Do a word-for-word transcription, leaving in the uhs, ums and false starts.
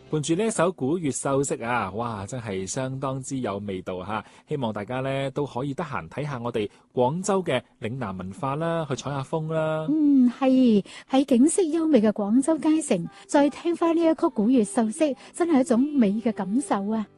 伴住呢一首古粵秀色啊，哇，真係相當之有味道吓！希望大家咧都可以得閒睇下我哋廣州嘅嶺南文化啦，去採下風啦。 嗯，係喺景色優美嘅廣州街城，再聽翻呢一曲古粵秀色，真係一種美嘅感受啊！